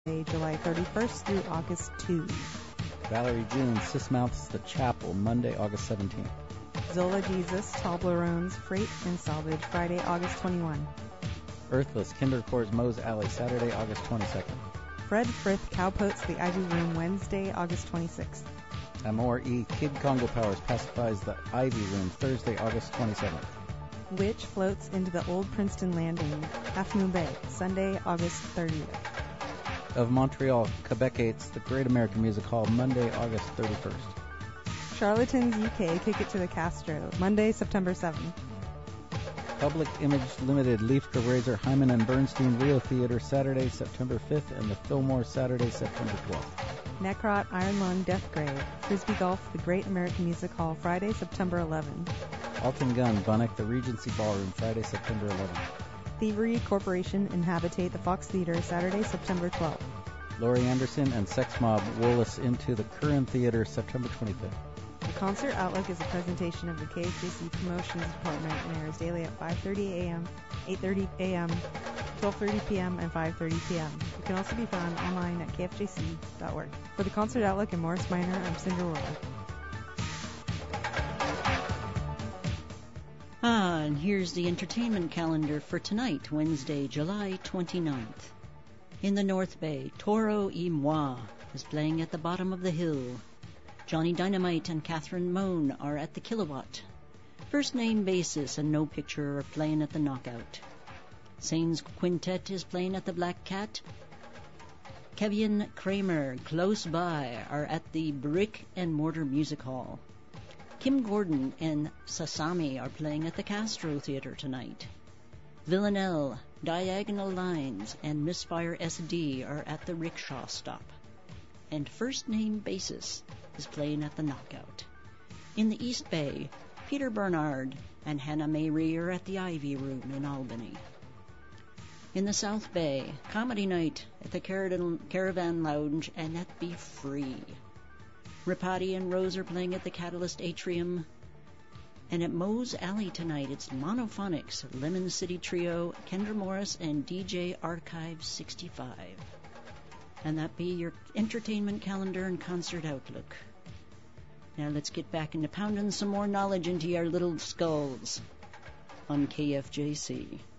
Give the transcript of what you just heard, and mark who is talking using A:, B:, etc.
A: July 31st through August 2.
B: Valerie June, Sismouth's The Chapel, Monday, August 17th.
A: Zola Jesus, Toblerones, Freight and Salvage, Friday, August 21.
B: Earthless, Kindercore's Moe's Alley, Saturday, August 22nd.
A: Fred Frith, Cowpoats, The Ivy Room, Wednesday, August 26th.
B: Amor E. Kid Congo Powers pacifies the Ivy Room, Thursday, August 27th.
A: Witch floats into the Old Princeton Landing, Half Moon Bay, Sunday, August 30th.
B: Of Montreal, Quebecites, The Great American Music Hall, Monday, August 31st.
A: Charlatans UK, Kick It to the Castro, Monday, September 7th.
B: Public Image Limited, Leaf Razor, Hyman and Bernstein, Rio Theater, Saturday, September 5th, and the Fillmore, Saturday, September 12th.
A: Necrot, Iron Lung, Deathgrave, Frisbee Golf, The Great American Music Hall, Friday, September 11th.
B: Alton Gun, Bunnock, The Regency Ballroom, Friday, September 11th.
A: Thievery Corporation, Inhabitate, The Fox Theater, Saturday, September 12th.
B: Laurie Anderson and Sex Mob, Wollis into the Curran Theater, September 25th.
A: The Concert Outlook is a presentation of the KFJC Promotions Department and airs daily at 5:30 a.m., 8:30 a.m., 12:30 p.m., and 5:30 p.m. It can also be found online at kfjc.org. For the Concert Outlook and Morris Minor, I'm Cinderella.
C: And here's the entertainment calendar for tonight, Wednesday, July 29th. In the North Bay, Toro y Moi is playing at the Bottom of the Hill. Johnny Dynamite and Catherine Moan are at the Kilowatt. First Name Basis and No Picture are playing at the Knockout. Saints Quintet is playing at the Black Cat. Kevin Kramer, Close By, are at the Brick and Mortar Music Hall. Kim Gordon and Sasami are playing at the Castro Theater tonight. Villanelle, Diagonal Lines, and Misfire SD are at the Rickshaw Stop. And First Name Basis is playing at the Knockout. In the East Bay, Peter Bernard and Hannah Mayrie are at the Ivy Room in Albany. In the South Bay, Comedy Night at the Caravan Lounge and at Be Free. Rapati and Rose are playing at the Catalyst Atrium. And at Moe's Alley tonight, it's Monophonics, Lemon City Trio, Kendra Morris, and DJ Archive 65. And that be your entertainment calendar and concert outlook. Now let's get back into pounding some more knowledge into your little skulls on KFJC.